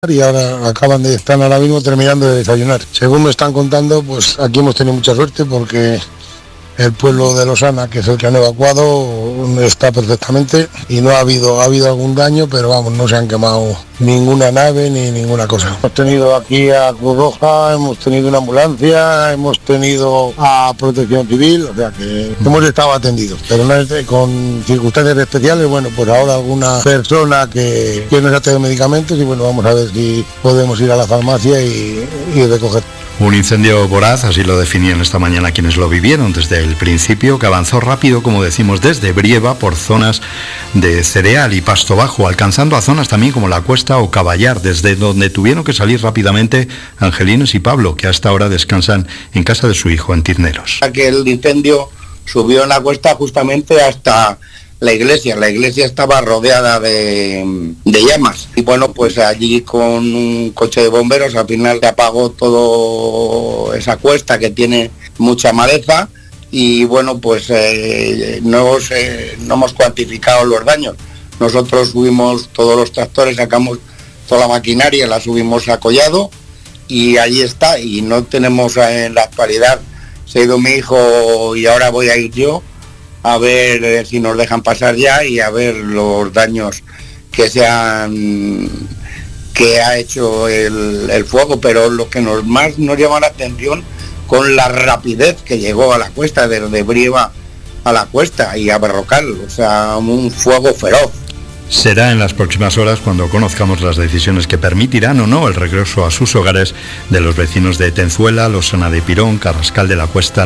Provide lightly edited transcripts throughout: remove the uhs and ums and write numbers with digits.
y ahora están ahora mismo terminando de desayunar. Según me están contando, pues aquí hemos tenido mucha suerte porque el pueblo de Losana, que es el que han evacuado, está perfectamente y no ha habido algún daño, pero vamos, no se han quemado ninguna nave ni ninguna cosa. Hemos tenido aquí a Cruz Roja, hemos tenido una ambulancia, hemos tenido a Protección Civil, o sea que hemos estado atendidos, pero no con circunstancias especiales. Bueno, pues ahora alguna persona que nos ha traído medicamentos y bueno, vamos a ver si podemos ir a la farmacia y recoger. Un incendio voraz, así lo definían esta mañana quienes lo vivieron desde el principio, que avanzó rápido, como decimos, desde Brieva por zonas de cereal y pasto bajo, alcanzando a zonas también como La Cuesta o Caballar, desde donde tuvieron que salir rápidamente Angelines y Pablo, que hasta ahora descansan en casa de su hijo en Tizneros. El incendio subió en La Cuesta justamente hasta la iglesia estaba rodeada de llamas y bueno, pues allí con un coche de bomberos al final se apagó toda esa cuesta que tiene mucha maleza y bueno, pues no hemos cuantificado los daños. Nosotros subimos todos los tractores, sacamos toda la maquinaria, la subimos a Collado y allí está, y no tenemos en la actualidad, se ha ido mi hijo y ahora voy a ir yo a ver si nos dejan pasar ya y a ver los daños que ha hecho el fuego, pero lo que más nos llama la atención con la rapidez que llegó a La Cuesta, desde Brieva a La Cuesta y a Berrocal, o sea, un fuego feroz. Será en las próximas horas cuando conozcamos las decisiones que permitirán o no el regreso a sus hogares de los vecinos de Tenzuela, Losana de Pirón, Carrascal de la Cuesta,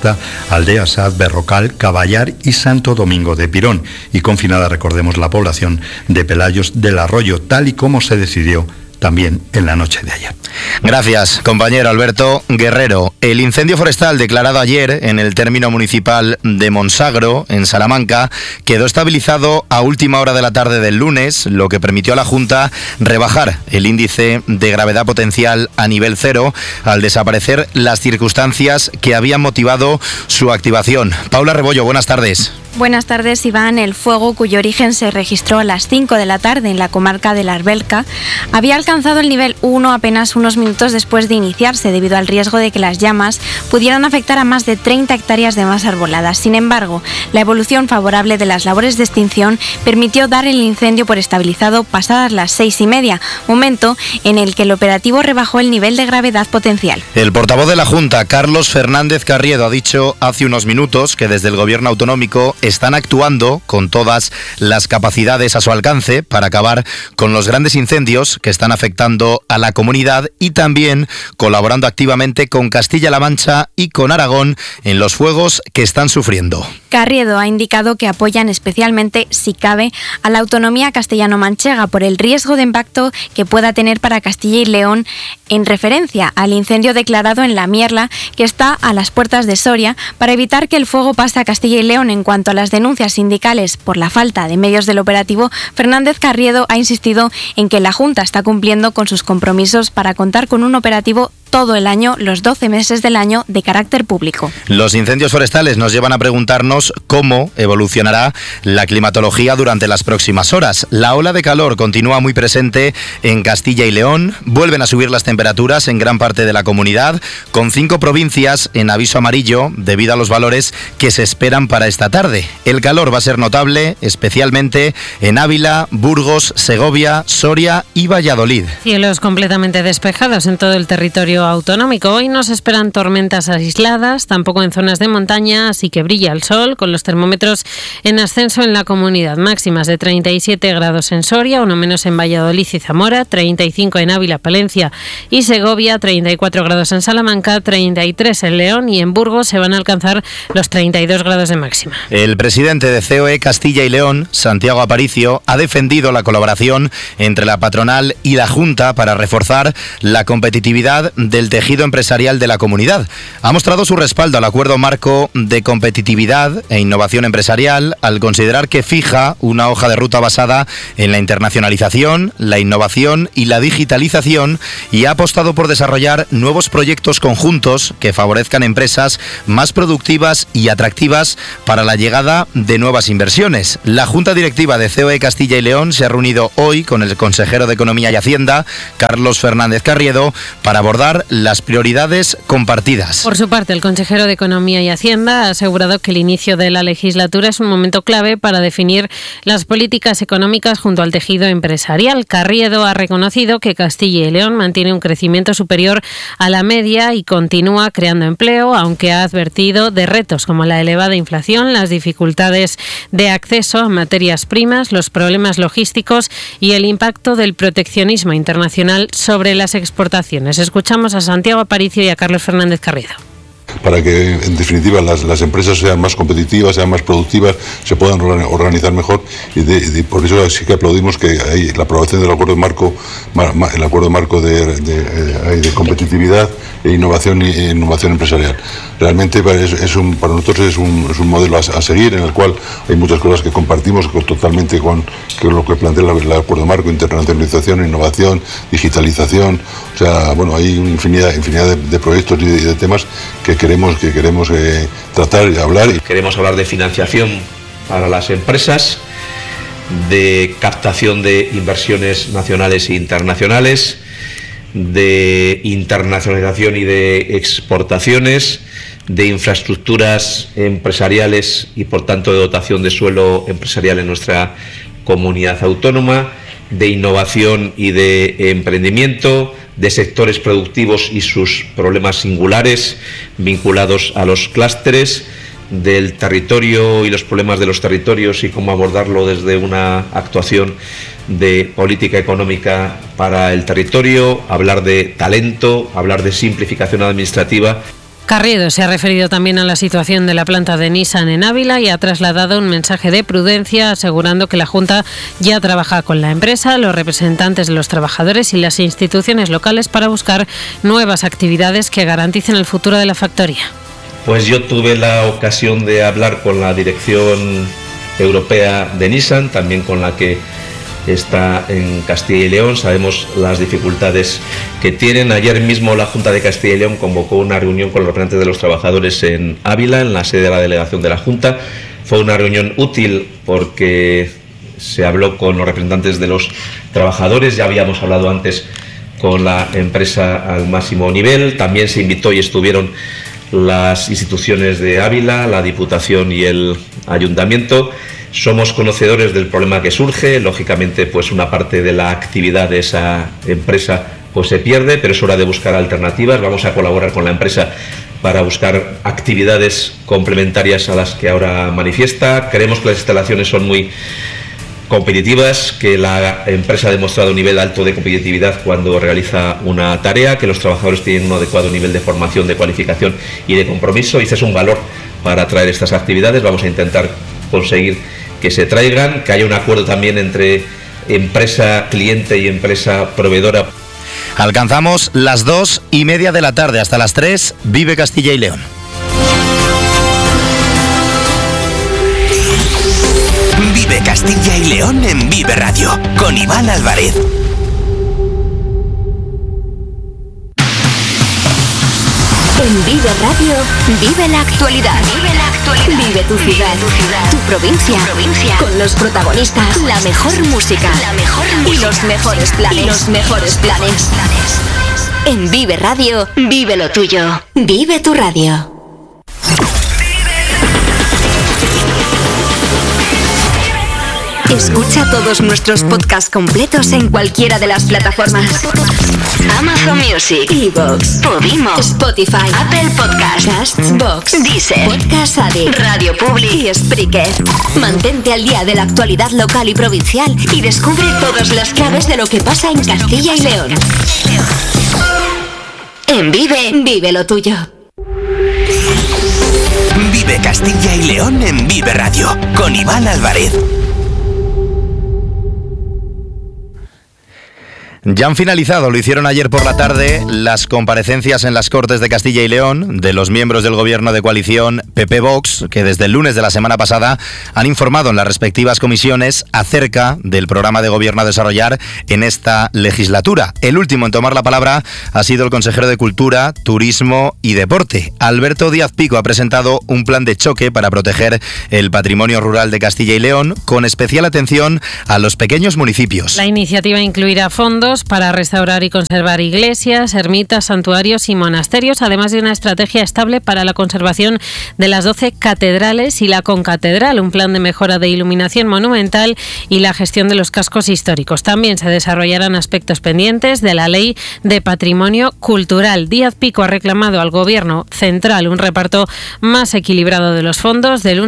Aldea Sad, Berrocal, Caballar y Santo Domingo de Pirón. Y confinada, recordemos, la población de Pelayos del Arroyo, tal y como se decidió también en la noche de ayer. Gracias, compañero Alberto Guerrero. El incendio forestal declarado ayer en el término municipal de Monsagro, en Salamanca, quedó estabilizado a última hora de la tarde del lunes, lo que permitió a la Junta rebajar el índice de gravedad potencial a nivel 0 al desaparecer las circunstancias que habían motivado su activación. Paula Rebollo, buenas tardes. Buenas tardes, Iván. El fuego, cuyo origen se registró a las 5 de la tarde en la comarca de la Arbelca, había alcanzado el nivel 1 apenas unos minutos después de iniciarse, debido al riesgo de que las llamas pudieran afectar a más de 30 hectáreas de más arboladas. Sin embargo, la evolución favorable de las labores de extinción permitió dar el incendio por estabilizado pasadas las 6:30, momento en el que el operativo rebajó el nivel de gravedad potencial. El portavoz de la Junta, Carlos Fernández Carriedo, ha dicho hace unos minutos que desde el Gobierno autonómico están actuando con todas las capacidades a su alcance para acabar con los grandes incendios que están afectando a la comunidad y también colaborando activamente con Castilla-La Mancha y con Aragón en los fuegos que están sufriendo. Carriedo ha indicado que apoyan especialmente, si cabe, a la autonomía castellano-manchega por el riesgo de impacto que pueda tener para Castilla y León, en referencia al incendio declarado en La Mierla, que está a las puertas de Soria, para evitar que el fuego pase a Castilla y León. En cuanto a las denuncias sindicales por la falta de medios del operativo, Fernández Carriedo ha insistido en que la Junta está cumpliendo con sus compromisos para contar con un operativo todo el año, los 12 meses del año, de carácter público. Los incendios forestales nos llevan a preguntarnos cómo evolucionará la climatología durante las próximas horas. La ola de calor continúa muy presente en Castilla y León, vuelven a subir las temperaturas en gran parte de la comunidad, con 5 provincias en aviso amarillo debido a los valores que se esperan para esta tarde. El calor va a ser notable, especialmente en Ávila, Burgos, Segovia, Soria y Valladolid. Cielos completamente despejados en todo el territorio autonómico. Hoy no se esperan tormentas aisladas, tampoco en zonas de montaña, así que brilla el sol, con los termómetros en ascenso en la comunidad. Máximas de 37 grados en Soria, uno menos en Valladolid y Zamora, 35 en Ávila, Palencia y Segovia, 34 grados en Salamanca, 33 en León y en Burgos se van a alcanzar los 32 grados de máxima. El presidente de COE Castilla y León, Santiago Aparicio, ha defendido la colaboración entre la patronal y la Junta para reforzar la competitividad del tejido empresarial de la comunidad. Ha mostrado su respaldo al acuerdo marco de competitividad e innovación empresarial al considerar que fija una hoja de ruta basada en la internacionalización, la innovación y la digitalización, y ha apostado por desarrollar nuevos proyectos conjuntos que favorezcan empresas más productivas y atractivas para la llegada llegada de nuevas inversiones. La Junta Directiva de COE Castilla y León se ha reunido hoy con el consejero de Economía y Hacienda, Carlos Fernández Carriedo, para abordar las prioridades compartidas. Por su parte, el consejero de Economía y Hacienda ha asegurado que el inicio de la legislatura es un momento clave para definir las políticas económicas junto al tejido empresarial. Carriedo ha reconocido que Castilla y León mantiene un crecimiento superior a la media y continúa creando empleo, aunque ha advertido de retos como la elevada inflación, las dificultades de acceso a materias primas, los problemas logísticos y el impacto del proteccionismo internacional sobre las exportaciones. Escuchamos a Santiago Aparicio y a Carlos Fernández Carriedo. Para que, en definitiva, las empresas sean más competitivas, sean más productivas, se puedan organizar mejor, y por eso sí que aplaudimos que hay la aprobación del acuerdo marco, el acuerdo marco de competitividad e innovación empresarial. Realmente para nosotros es un modelo a seguir, en el cual hay muchas cosas que compartimos totalmente con lo que plantea el acuerdo marco: internacionalización, innovación, digitalización. O sea, bueno, hay una infinidad de proyectos y de temas que queremos tratar y hablar. Queremos hablar de financiación para las empresas, de captación de inversiones nacionales e internacionales, de internacionalización y de exportaciones, de infraestructuras empresariales y, por tanto, de dotación de suelo empresarial en nuestra comunidad autónoma, de innovación y de emprendimiento, de sectores productivos y sus problemas singulares vinculados a los clústeres, del territorio y los problemas de los territorios y cómo abordarlo desde una actuación de política económica para el territorio, hablar de talento, hablar de simplificación administrativa. Carriedo se ha referido también a la situación de la planta de Nissan en Ávila y ha trasladado un mensaje de prudencia, asegurando que la Junta ya trabaja con la empresa, los representantes de los trabajadores y las instituciones locales para buscar nuevas actividades que garanticen el futuro de la factoría. Pues yo tuve la ocasión de hablar con la dirección europea de Nissan, también con la que está en Castilla y León. Sabemos las dificultades que tienen. Ayer mismo la Junta de Castilla y León convocó una reunión con los representantes de los trabajadores en Ávila, en la sede de la delegación de la Junta. Fue una reunión útil porque se habló con los representantes de los trabajadores. Ya habíamos hablado antes con la empresa al máximo nivel. También se invitó y estuvieron las instituciones de Ávila, la Diputación y el Ayuntamiento. Somos conocedores del problema que surge. Lógicamente, pues una parte de la actividad de esa empresa pues se pierde, pero es hora de buscar alternativas. Vamos a colaborar con la empresa para buscar actividades complementarias a las que ahora manifiesta. Creemos que las instalaciones son muy competitivas, que la empresa ha demostrado un nivel alto de competitividad cuando realiza una tarea, que los trabajadores tienen un adecuado nivel de formación, de cualificación y de compromiso, y ese es un valor para atraer estas actividades. Vamos a intentar conseguir que se traigan, que haya un acuerdo también entre empresa cliente y empresa proveedora. Alcanzamos las 2:30 de la tarde, hasta las 3, Vive Castilla y León. Vive Castilla y León en Vive Radio, con Iván Álvarez. En Vive Radio, vive la actualidad. Vive tu ciudad, tu provincia, con los protagonistas, la mejor música, y los mejores planes. En Vive Radio, vive lo tuyo. Vive tu radio. Escucha todos nuestros podcasts completos en cualquiera de las plataformas: Amazon Music, iVoox, Podimo, Spotify, Apple Podcasts, Castbox, Deezer, Podcast Addict, Radio Public y Spreaker. Mantente al día de la actualidad local y provincial y descubre todas las claves de lo que pasa en Castilla y León. En vive lo tuyo. Vive Castilla y León en Vive Radio, con Iván Álvarez. Ya han finalizado, lo hicieron ayer por la tarde, las comparecencias en las Cortes de Castilla y León de los miembros del gobierno de coalición PP-Vox, que desde el lunes de la semana pasada han informado en las respectivas comisiones acerca del programa de gobierno a desarrollar en esta legislatura. El último en tomar la palabra ha sido el consejero de Cultura, Turismo y Deporte. Alberto Díaz Pico ha presentado un plan de choque para proteger el patrimonio rural de Castilla y León, con especial atención a los pequeños municipios. La iniciativa incluirá fondos para restaurar y conservar iglesias, ermitas, santuarios y monasterios, además de una estrategia estable para la conservación de las 12 catedrales y la concatedral, un plan de mejora de iluminación monumental y la gestión de los cascos históricos. También se desarrollarán aspectos pendientes de la Ley de Patrimonio Cultural. Díaz Pico ha reclamado al Gobierno central un reparto más equilibrado de los fondos, del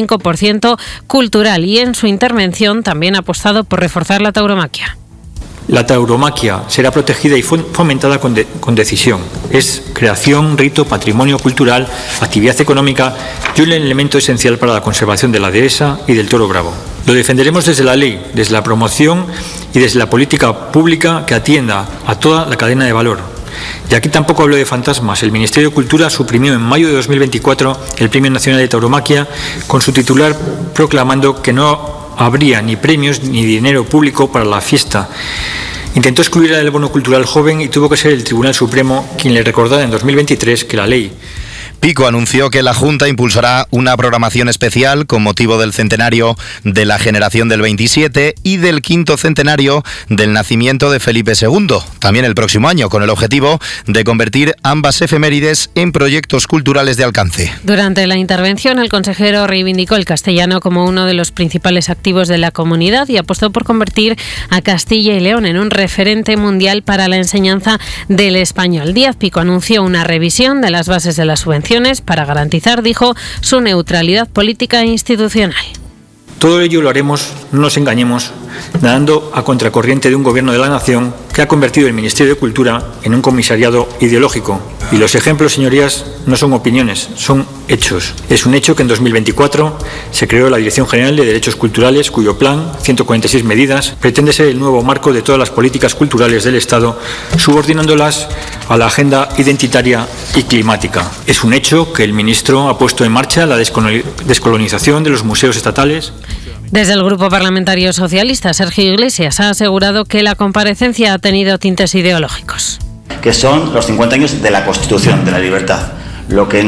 1,5% cultural, y en su intervención también ha apostado por reforzar la tauromaquia. La tauromaquia será protegida y fomentada con decisión. Es creación, rito, patrimonio cultural, actividad económica y un elemento esencial para la conservación de la dehesa y del toro bravo. Lo defenderemos desde la ley, desde la promoción y desde la política pública que atienda a toda la cadena de valor. Y aquí tampoco hablo de fantasmas. El Ministerio de Cultura suprimió en mayo de 2024 el Premio Nacional de Tauromaquia, con su titular proclamando que no habría ni premios ni dinero público para la fiesta. Intentó excluir el bono cultural joven y tuvo que ser el Tribunal Supremo quien le recordara en 2023 que la ley. Pico anunció que la Junta impulsará una programación especial con motivo del centenario de la generación del 27 y del 5º centenario del nacimiento de Felipe II, también el próximo año, con el objetivo de convertir ambas efemérides en proyectos culturales de alcance. Durante la intervención, el consejero reivindicó el castellano como uno de los principales activos de la comunidad y apostó por convertir a Castilla y León en un referente mundial para la enseñanza del español. Díaz Pico anunció una revisión de las bases de la subvención para garantizar, dijo, su neutralidad política e institucional. Todo ello lo haremos, no nos engañemos, nadando a contracorriente de un gobierno de la nación que ha convertido el Ministerio de Cultura en un comisariado ideológico. Y los ejemplos, señorías, no son opiniones, son hechos. Es un hecho que en 2024 se creó la Dirección General de Derechos Culturales, cuyo plan, 146 medidas, pretende ser el nuevo marco de todas las políticas culturales del Estado, subordinándolas a la agenda identitaria y climática. Es un hecho que el ministro ha puesto en marcha la descolonización de los museos estatales. Desde el Grupo Parlamentario Socialista, Sergio Iglesias ha asegurado que la comparecencia ha tenido tintes ideológicos. Que son los 50 años de la Constitución, de la libertad. Lo que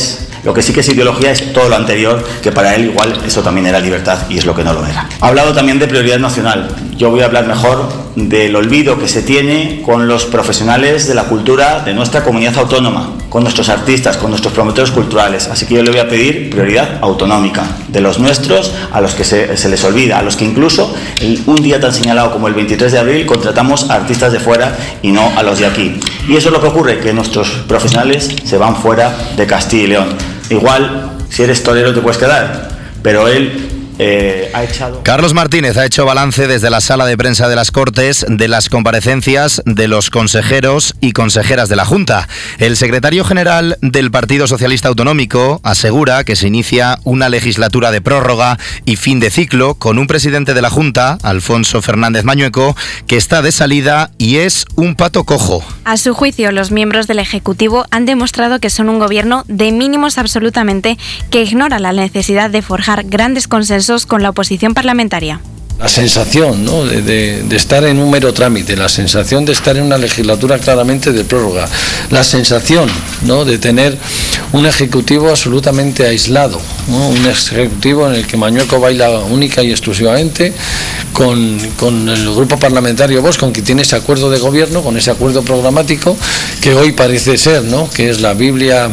sí que es ideología es todo lo anterior, que para él igual eso también era libertad y es lo que no lo era. Ha hablado también de prioridad nacional. Yo voy a hablar mejor del olvido que se tiene con los profesionales de la cultura de nuestra comunidad autónoma, con nuestros artistas, con nuestros promotores culturales. Así que yo le voy a pedir prioridad autonómica de los nuestros, a los que se les olvida, a los que incluso un día tan señalado como el 23 de abril contratamos a artistas de fuera y no a los de aquí. Y eso es lo que ocurre, que nuestros profesionales se van fuera de Castilla y León. Igual, si eres torero te puedes quedar, pero él ha echado... Carlos Martínez ha hecho balance desde la sala de prensa de las Cortes de las comparecencias de los consejeros y consejeras de la Junta. El secretario general del Partido Socialista Autonómico asegura que se inicia una legislatura de prórroga y fin de ciclo con un presidente de la Junta, Alfonso Fernández Mañueco, que está de salida y es un pato cojo. A su juicio, los miembros del Ejecutivo han demostrado que son un gobierno de mínimos absolutamente, que ignora la necesidad de forjar grandes consensos con la oposición parlamentaria. La sensación, ¿no?, de estar en un mero trámite, la sensación de estar en una legislatura claramente de prórroga, la sensación, ¿no?, de tener un ejecutivo absolutamente aislado, ¿no?, un ejecutivo en el que Mañueco baila única y exclusivamente con el grupo parlamentario Vox, con quien tiene ese acuerdo de gobierno, con ese acuerdo programático que hoy parece ser, ¿no?, que es la Biblia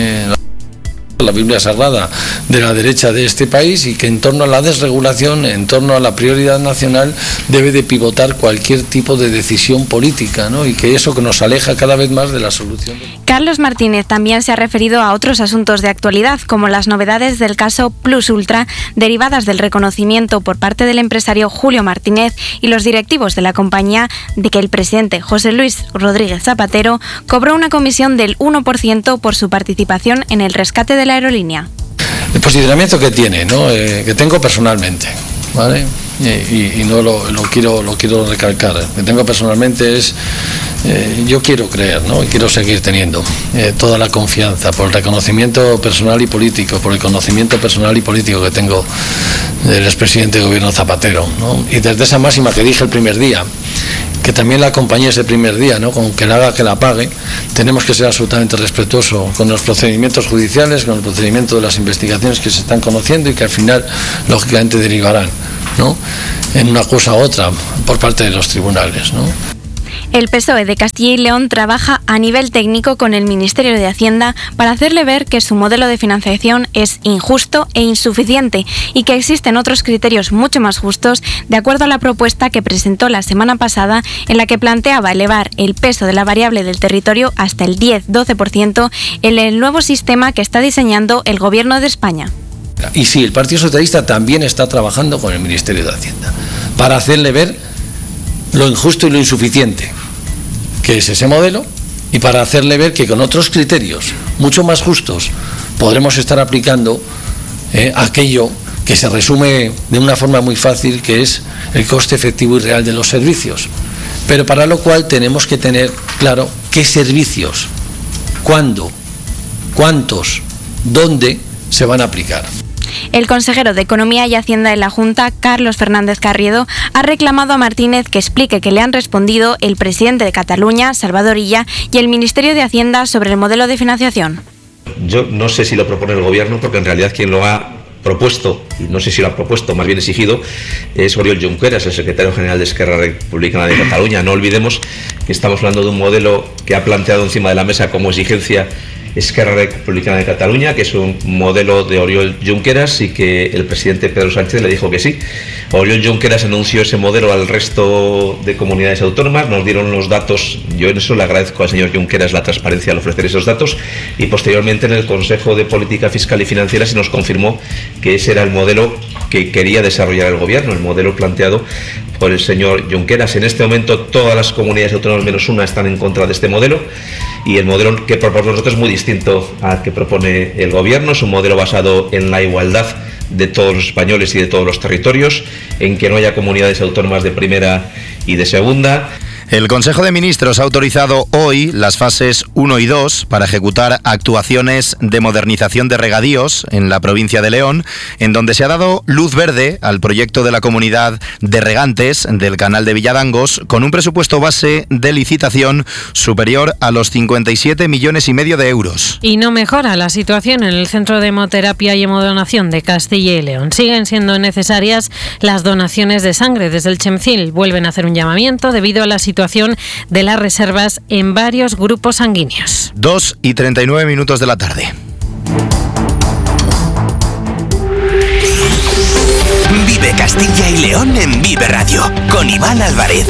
sagrada de la derecha de este país, y que en torno a la desregulación, en torno a la prioridad nacional, debe de pivotar cualquier tipo de decisión política, ¿no?, y que eso que nos aleja cada vez más de la solución. Carlos Martínez también se ha referido a otros asuntos de actualidad, como las novedades del caso Plus Ultra, derivadas del reconocimiento por parte del empresario Julio Martínez y los directivos de la compañía de que el presidente José Luis Rodríguez Zapatero cobró una comisión del 1% por su participación en el rescate de la aerolínea. El posicionamiento que tiene, ¿no?, que tengo personalmente, ¿vale? y no lo quiero recalcar. Lo que tengo personalmente es, yo quiero creer, ¿no? Y quiero seguir teniendo toda la confianza por el reconocimiento personal y político, por el conocimiento personal y político que tengo del expresidente de gobierno Zapatero, ¿no? Y desde esa máxima que dije el primer día, que también la acompañé ese primer día, ¿no? Con que la haga que la pague, tenemos que ser absolutamente respetuosos con los procedimientos judiciales, con el procedimiento de las investigaciones que se están conociendo y que al final, lógicamente, derivarán, ¿no?, en una cosa u otra por parte de los tribunales, ¿no? El PSOE de Castilla y León trabaja a nivel técnico con el Ministerio de Hacienda para hacerle ver que su modelo de financiación es injusto e insuficiente y que existen otros criterios mucho más justos, de acuerdo a la propuesta que presentó la semana pasada, en la que planteaba elevar el peso de la variable del territorio hasta el 10-12% en el nuevo sistema que está diseñando el Gobierno de España. Y sí, el Partido Socialista también está trabajando con el Ministerio de Hacienda para hacerle ver lo injusto y lo insuficiente que es ese modelo, y para hacerle ver que con otros criterios mucho más justos podremos estar aplicando aquello que se resume de una forma muy fácil, que es el coste efectivo y real de los servicios. Pero para lo cual tenemos que tener claro qué servicios, cuándo, cuántos, dónde se van a aplicar. El consejero de Economía y Hacienda de la Junta, Carlos Fernández Carriedo, ha reclamado a Martínez que explique que le han respondido el presidente de Cataluña, Salvador Illa, y el Ministerio de Hacienda sobre el modelo de financiación. Yo no sé si lo propone el Gobierno, porque en realidad quien lo ha propuesto, y no sé si lo ha propuesto, más bien exigido, es Oriol Junqueras, el secretario general de Esquerra Republicana de Cataluña. No olvidemos que estamos hablando de un modelo que ha planteado encima de la mesa como exigencia Esquerra Republicana de Cataluña, que es un modelo de Oriol Junqueras, y que el presidente Pedro Sánchez le dijo que sí. Oriol Junqueras anunció ese modelo al resto de comunidades autónomas, nos dieron los datos, yo en eso le agradezco al señor Junqueras la transparencia al ofrecer esos datos, y posteriormente en el Consejo de Política Fiscal y Financiera se nos confirmó que ese era el modelo que quería desarrollar el Gobierno, el modelo planteado por el señor Junqueras. En este momento todas las comunidades autónomas menos una están en contra de este modelo, y el modelo que proponemos nosotros es muy distinto al que propone el Gobierno. Es un modelo basado en la igualdad de todos los españoles y de todos los territorios, en que no haya comunidades autónomas de primera y de segunda. El Consejo de Ministros ha autorizado hoy las fases 1 y 2 para ejecutar actuaciones de modernización de regadíos en la provincia de León, en donde se ha dado luz verde al proyecto de la comunidad de regantes del canal de Villadangos, con un presupuesto base de licitación superior a los 57,5 millones de euros. Y no mejora la situación en el Centro de Hemoterapia y Hemodonación de Castilla y León. Siguen siendo necesarias las donaciones de sangre. Desde el Chemcil vuelven a hacer un llamamiento debido a la situación de las reservas en varios grupos sanguíneos. 2:39 de la tarde. Vive Castilla y León en Vive Radio, con Iván Álvarez.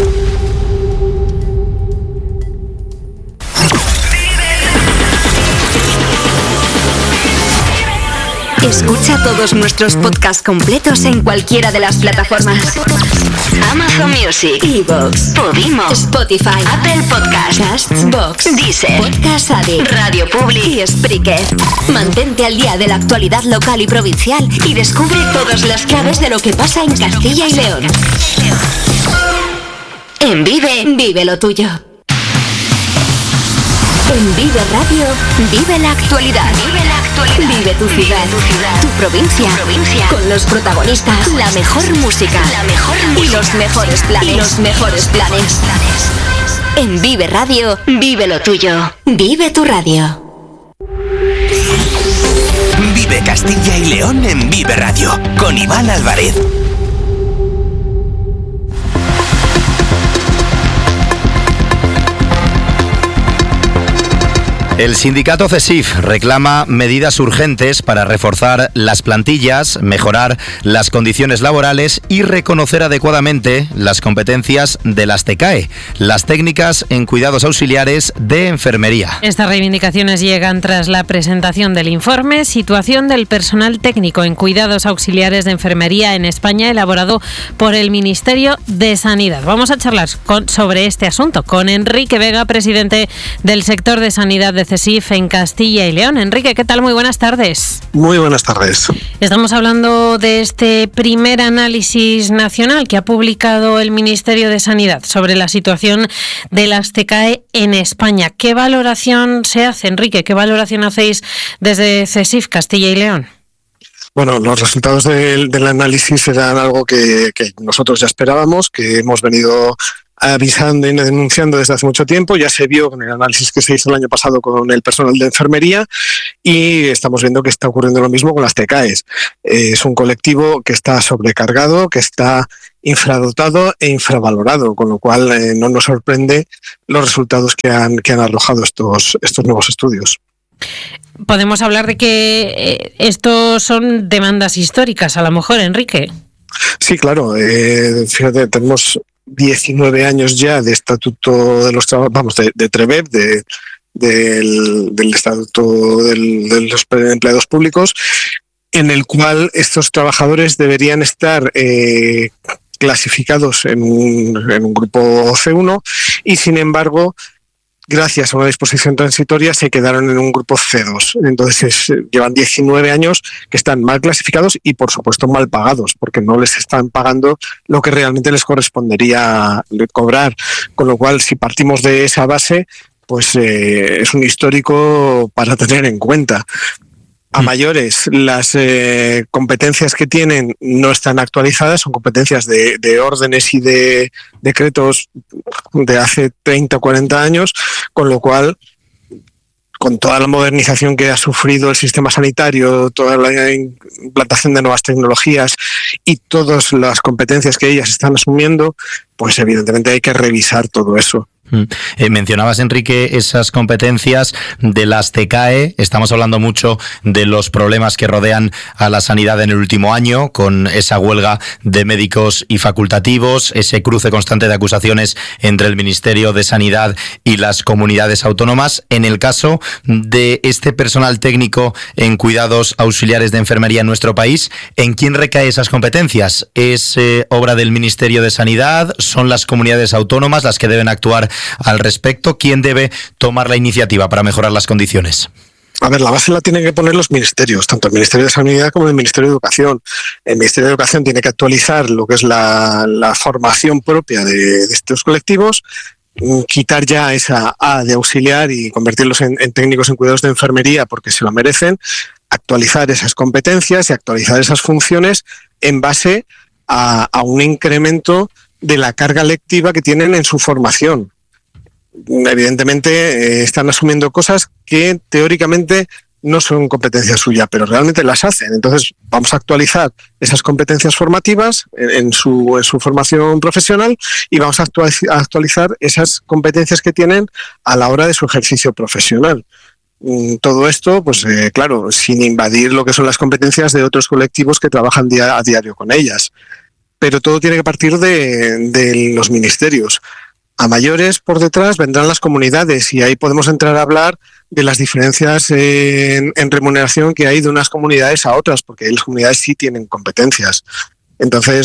Escucha todos nuestros podcasts completos en cualquiera de las plataformas: Amazon Music, iVoox, Podimo, Spotify, Apple Podcasts, Castbox, Deezer, Podcast Addict, Radio Public y Spreaker. Mantente al día de la actualidad local y provincial y descubre todas las claves de lo que pasa en Castilla y León. En Vive, vive lo tuyo. En Vive Radio, vive la actualidad. Vive la actualidad. Vive tu ciudad, tu provincia, con los protagonistas, la mejor música, y los mejores planes. En Vive Radio, vive lo tuyo. Vive tu radio. Vive Castilla y León en Vive Radio, con Iván Álvarez. El sindicato CESIF reclama medidas urgentes para reforzar las plantillas, mejorar las condiciones laborales y reconocer adecuadamente las competencias de las TECAE, las técnicas en cuidados auxiliares de enfermería. Estas reivindicaciones llegan tras la presentación del informe Situación del personal técnico en cuidados auxiliares de enfermería en España, elaborado por el Ministerio de Sanidad. Vamos a charlar sobre este asunto con Enrique Vega, presidente del sector de Sanidad de de CESIF en Castilla y León. Enrique, ¿qué tal? Muy buenas tardes. Muy buenas tardes. Estamos hablando de este primer análisis nacional que ha publicado el Ministerio de Sanidad sobre la situación de las TCAE en España. ¿Qué valoración se hace, Enrique? ¿Qué valoración hacéis desde CESIF Castilla y León? Bueno, los resultados del análisis eran algo que nosotros ya esperábamos, que hemos venido avisando y denunciando desde hace mucho tiempo. Ya se vio con el análisis que se hizo el año pasado con el personal de enfermería y estamos viendo que está ocurriendo lo mismo con las TCAEs. Es un colectivo que está sobrecargado, que está infradotado e infravalorado, con lo cual no nos sorprende los resultados que han arrojado estos nuevos estudios. Podemos hablar de que estos son demandas históricas, a lo mejor, Enrique. Sí, claro. Fíjate, tenemos 19 años ya de estatuto de los de TREBEP, del estatuto de los empleados públicos, en el cual estos trabajadores deberían estar clasificados en un grupo C1 y, sin embargo, gracias a una disposición transitoria se quedaron en un grupo C2. Entonces llevan 19 años que están mal clasificados y, por supuesto, mal pagados, porque no les están pagando lo que realmente les correspondería cobrar. Con lo cual, si partimos de esa base, pues es un histórico para tener en cuenta. A mayores, las competencias que tienen no están actualizadas, son competencias de órdenes y de decretos de hace 30 o 40 años, con lo cual, con toda la modernización que ha sufrido el sistema sanitario, toda la implantación de nuevas tecnologías y todas las competencias que ellas están asumiendo, pues evidentemente hay que revisar todo eso. Mencionabas, Enrique, esas competencias de las TCAE. Estamos hablando mucho de los problemas que rodean a la sanidad en el último año, con esa huelga de médicos y facultativos, ese cruce constante de acusaciones entre el Ministerio de Sanidad y las comunidades autónomas. En el caso de este personal técnico en cuidados auxiliares de enfermería en nuestro país, ¿en quién recae esas competencias? ¿Es obra del Ministerio de Sanidad? ¿Son las comunidades autónomas las que deben actuar al respecto? ¿Quién debe tomar la iniciativa para mejorar las condiciones? A ver, la base la tienen que poner los ministerios, tanto el Ministerio de Sanidad como el Ministerio de Educación. El Ministerio de Educación tiene que actualizar lo que es la formación propia de estos colectivos, quitar ya esa A de auxiliar y convertirlos en técnicos en cuidados de enfermería porque se lo merecen, actualizar esas competencias y actualizar esas funciones en base a un incremento de la carga lectiva que tienen en su formación. Evidentemente están asumiendo cosas que teóricamente no son competencia suya, pero realmente las hacen. Entonces vamos a actualizar esas competencias formativas en su formación profesional y vamos a actualizar esas competencias que tienen a la hora de su ejercicio profesional. Todo esto, pues claro, sin invadir lo que son las competencias de otros colectivos que trabajan a diario con ellas. Pero todo tiene que partir de los ministerios. A mayores, por detrás, vendrán las comunidades y ahí podemos entrar a hablar de las diferencias en remuneración que hay de unas comunidades a otras, porque las comunidades sí tienen competencias. Entonces,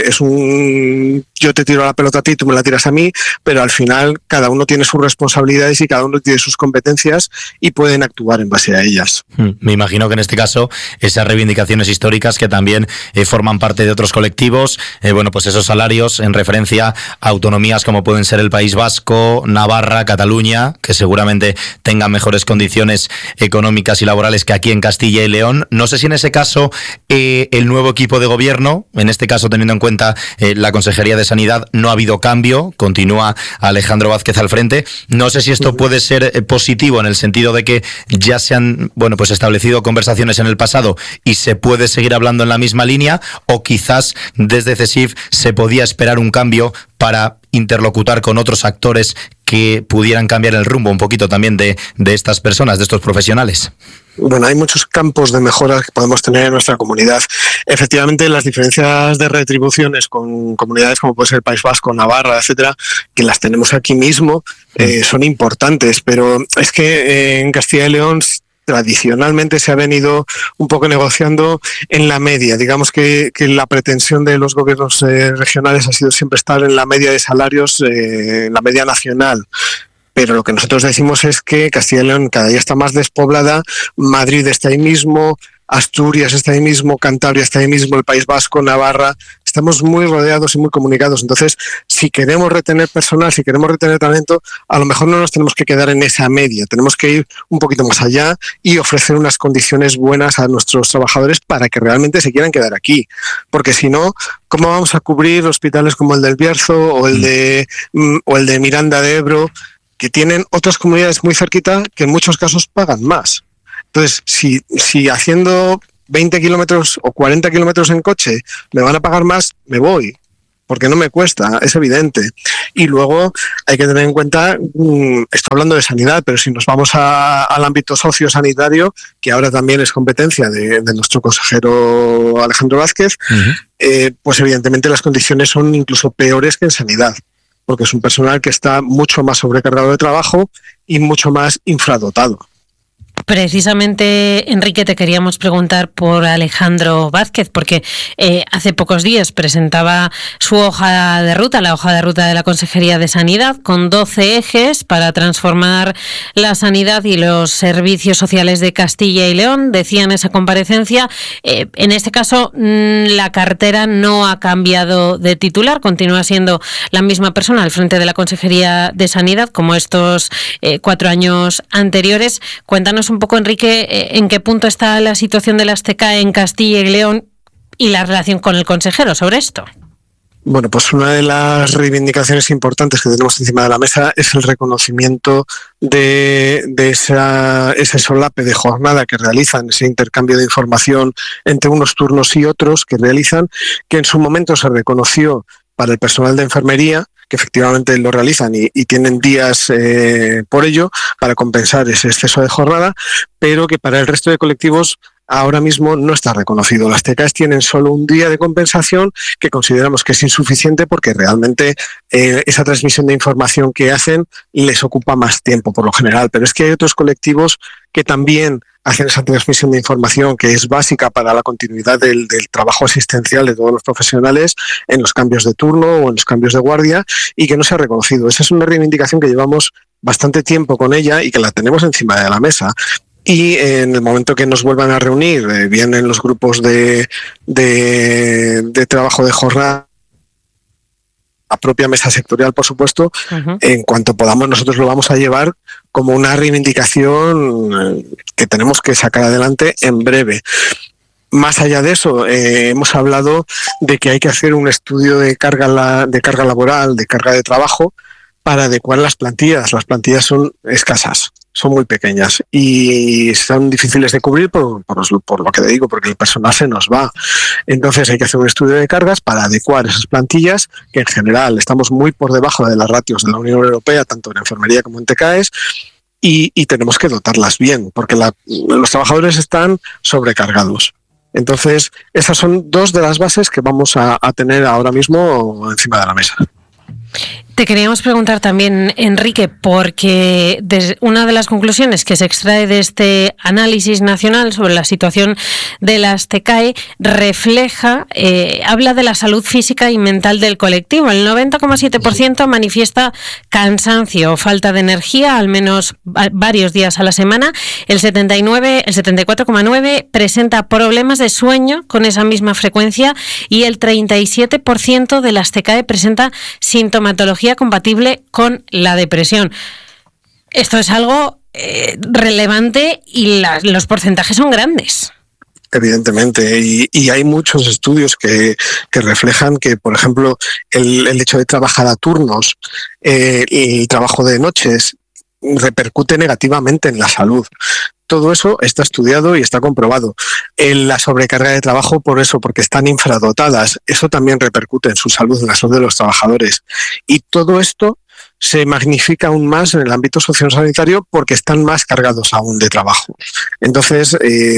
yo te tiro la pelota a ti, tú me la tiras a mí, pero al final cada uno tiene sus responsabilidades y cada uno tiene sus competencias y pueden actuar en base a ellas. Me imagino que en este caso esas reivindicaciones históricas que también forman parte de otros colectivos, pues esos salarios en referencia a autonomías como pueden ser el País Vasco, Navarra, Cataluña, que seguramente tengan mejores condiciones económicas y laborales que aquí en Castilla y León. No sé si en ese caso el nuevo equipo de gobierno, en este caso teniendo en cuenta la Consejería de Sanidad, no ha habido cambio, continúa Alejandro Vázquez al frente. No sé si esto puede ser positivo en el sentido de que ya se han establecido conversaciones en el pasado y se puede seguir hablando en la misma línea, o quizás desde CESIF se podía esperar un cambio para interlocutar con otros actores que pudieran cambiar el rumbo un poquito también de estas personas, de estos profesionales. Bueno, hay muchos campos de mejora que podemos tener en nuestra comunidad. Efectivamente, las diferencias de retribuciones con comunidades como puede ser el País Vasco, Navarra, etcétera, que las tenemos aquí mismo, son importantes, pero es que en Castilla y León tradicionalmente se ha venido un poco negociando en la media. Digamos que la pretensión de los gobiernos regionales ha sido siempre estar en la media de salarios, en la media nacional. pero lo que nosotros decimos es que Castilla y León cada día está más despoblada, Madrid está ahí mismo, Asturias está ahí mismo, Cantabria está ahí mismo, el País Vasco, Navarra, estamos muy rodeados y muy comunicados. Entonces, si queremos retener personal, si queremos retener talento, a lo mejor no nos tenemos que quedar en esa media, tenemos que ir un poquito más allá y ofrecer unas condiciones buenas a nuestros trabajadores para que realmente se quieran quedar aquí. Porque si no, ¿cómo vamos a cubrir hospitales como el del Bierzo o el de Miranda de Ebro, que tienen otras comunidades muy cerquita que en muchos casos pagan más? Entonces, si haciendo 20 kilómetros o 40 kilómetros en coche me van a pagar más, me voy, porque no me cuesta, es evidente. Y luego hay que tener en cuenta, estoy hablando de sanidad, pero si nos vamos al ámbito sociosanitario, que ahora también es competencia de nuestro consejero Alejandro Vázquez, pues evidentemente las condiciones son incluso peores que en sanidad, porque es un personal que está mucho más sobrecargado de trabajo y mucho más infradotado. Precisamente, Enrique, te queríamos preguntar por Alejandro Vázquez, porque hace pocos días presentaba su hoja de ruta, la hoja de ruta de la Consejería de Sanidad, con 12 ejes para transformar la sanidad y los servicios sociales de Castilla y León. Decía en esa comparecencia, en este caso la cartera no ha cambiado de titular, continúa siendo la misma persona al frente de la Consejería de Sanidad como estos 4 años anteriores. Cuéntanos un poco, Enrique, en qué punto está la situación de las TCAE en Castilla y León y la relación con el consejero sobre esto. Bueno, pues una de las reivindicaciones importantes que tenemos encima de la mesa es el reconocimiento de ese solape de jornada que realizan, ese intercambio de información entre unos turnos y otros que realizan, que en su momento se reconoció para el personal de enfermería, que efectivamente lo realizan y tienen días por ello para compensar ese exceso de jornada, pero que para el resto de colectivos ahora mismo no está reconocido. Las TCAEs tienen solo un día de compensación que consideramos que es insuficiente porque realmente esa transmisión de información que hacen les ocupa más tiempo por lo general, pero es que hay otros colectivos que también hacen esa transmisión de información que es básica para la continuidad del trabajo asistencial de todos los profesionales en los cambios de turno o en los cambios de guardia y que no se ha reconocido. Esa es una reivindicación que llevamos bastante tiempo con ella y que la tenemos encima de la mesa. Y en el momento que nos vuelvan a reunir, bien en los grupos de trabajo de jornada, la propia mesa sectorial, por supuesto, en cuanto podamos nosotros lo vamos a llevar como una reivindicación que tenemos que sacar adelante en breve. Más allá de eso, hemos hablado de que hay que hacer un estudio de carga laboral, de carga de trabajo, para adecuar las plantillas. Las plantillas son escasas, son muy pequeñas y son difíciles de cubrir por lo que te digo, porque el personal se nos va. Entonces hay que hacer un estudio de cargas para adecuar esas plantillas, que en general estamos muy por debajo de las ratios de la Unión Europea, tanto en enfermería como en TCAEs, y tenemos que dotarlas bien, porque los trabajadores están sobrecargados. Entonces, esas son dos de las bases que vamos a tener ahora mismo encima de la mesa. Te queríamos preguntar también, Enrique, porque una de las conclusiones que se extrae de este análisis nacional sobre la situación de las TCAE refleja, habla de la salud física y mental del colectivo. El 90,7% manifiesta cansancio o falta de energía, al menos varios días a la semana. El 74,9% presenta problemas de sueño con esa misma frecuencia y el 37% de las TCAE presenta sintomatología compatible con la depresión. Esto es algo relevante y los porcentajes son grandes. Evidentemente, y hay muchos estudios que reflejan que, por ejemplo, el hecho de trabajar a turnos y el trabajo de noches repercute negativamente en la salud. Todo eso está estudiado y está comprobado. La sobrecarga de trabajo, por eso, porque están infradotadas, eso también repercute en su salud, en la salud de los trabajadores. Y todo esto se magnifica aún más en el ámbito sociosanitario porque están más cargados aún de trabajo. Entonces,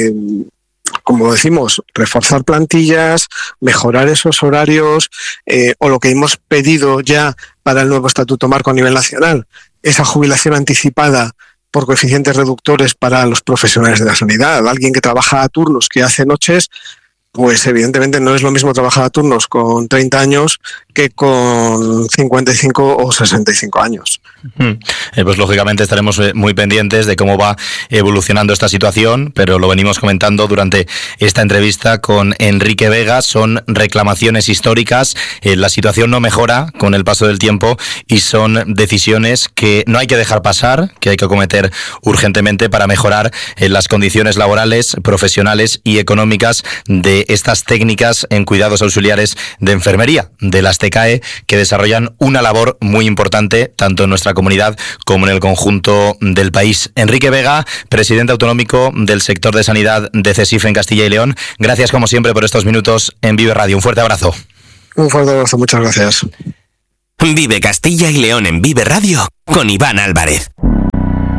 como decimos, reforzar plantillas, mejorar esos horarios, o lo que hemos pedido ya para el nuevo Estatuto Marco a nivel nacional, esa jubilación anticipada por coeficientes reductores para los profesionales de la sanidad. Alguien que trabaja a turnos, que hace noches, pues evidentemente no es lo mismo trabajar a turnos con 30 años que con 55 o 65 años. Pues lógicamente estaremos muy pendientes de cómo va evolucionando esta situación, pero lo venimos comentando durante esta entrevista con Enrique Vega. Son reclamaciones históricas, la situación no mejora con el paso del tiempo y son decisiones que no hay que dejar pasar, que hay que acometer urgentemente para mejorar las condiciones laborales, profesionales y económicas de estas técnicas en cuidados auxiliares de enfermería, de las TCAE, que desarrollan una labor muy importante tanto en nuestra comunidad como en el conjunto del país. Enrique Vega, presidente autonómico del sector de sanidad de CESIF en Castilla y León, gracias como siempre por estos minutos en Vive Radio. Un fuerte abrazo. Un fuerte abrazo, muchas gracias. Vive Castilla y León en Vive Radio con Iván Álvarez.